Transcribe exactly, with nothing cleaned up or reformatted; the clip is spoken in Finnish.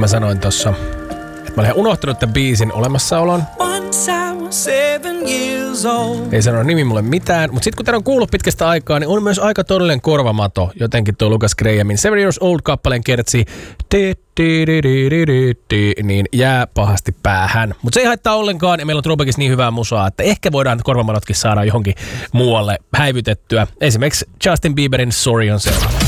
mä sanoin tossa, että mä olin unohtanut tämän biisin olemassaolon. Ei sano nimi mulle mitään, mutta sitten kun tän on kuullut pitkästä aikaa, niin on myös aika todellinen korvamato. Jotenkin tuo Lucas Grahamin Seven Years Old-kappaleen kertsi niin jää pahasti päähän. Mutta se ei haittaa ollenkaan, ja meillä on Throwbackissa niin hyvää musaa, että ehkä voidaan korvamadotkin saada johonkin muualle häivytettyä. Esimerkiksi Justin Bieberin Sorry on seuraava.